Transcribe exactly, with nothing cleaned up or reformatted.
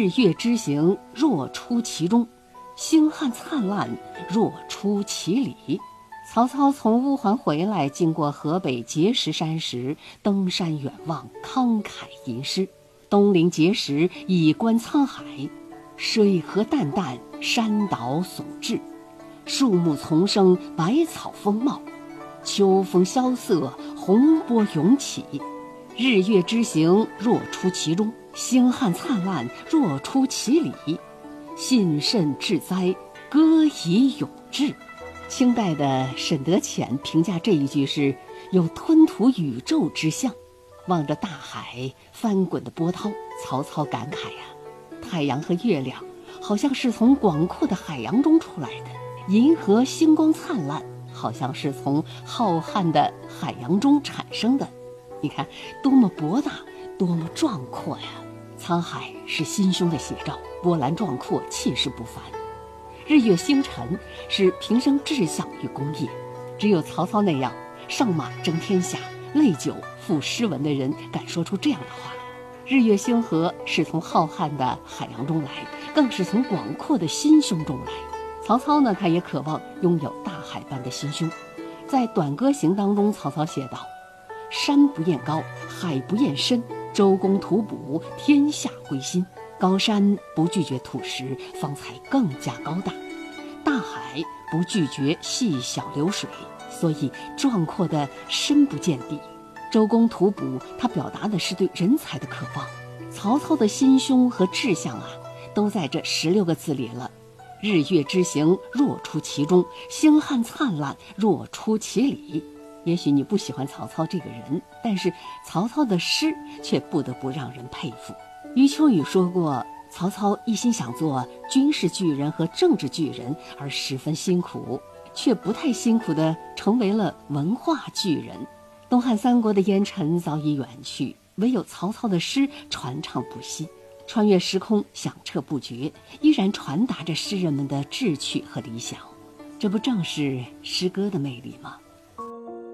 日月之行，若出其中；星汉灿烂，若出其里。曹操从乌桓回来，经过河北碣石山时，登山远望，慷慨吟诗：东临碣石，以观沧海。水河淡淡，山岛耸峙，树木丛生，百草丰茂。秋风萧瑟，洪波涌起。日月之行，若出其中；星汉灿烂，若出其里。信甚至哉，歌以咏志。清代的沈德潜评价这一句是有吞吐宇宙之象。望着大海翻滚的波涛，曹操感慨呀、啊，太阳和月亮好像是从广阔的海洋中出来的，银河星光灿烂，好像是从浩瀚的海洋中产生的。你看多么博大，多么壮阔呀！沧海是心胸的写照，波澜壮阔，气势不凡。日月星辰是平生志向与功业，只有曹操那样上马争天下，泪酒赋诗文的人敢说出这样的话。日月星河是从浩瀚的海洋中来，更是从广阔的心胸中来。曹操呢，他也渴望拥有大海般的心胸。在《短歌行》当中，曹操写道：山不厌高，海不厌深，周公吐哺，天下归心。高山不拒绝土石，方才更加高大；大海不拒绝细小流水，所以壮阔的深不见底。周公吐哺，他表达的是对人才的渴望。曹操的心胸和志向啊，都在这十六个字里了。日月之行，若出其中；星汉灿烂，若出其里。也许你不喜欢曹操这个人，但是曹操的诗却不得不让人佩服。余秋雨说过，曹操一心想做军事巨人和政治巨人，而十分辛苦，却不太辛苦地成为了文化巨人。东汉三国的烟尘早已远去，唯有曹操的诗传唱不息，穿越时空，响彻不绝，依然传达着诗人们的志趣和理想。这不正是诗歌的魅力吗？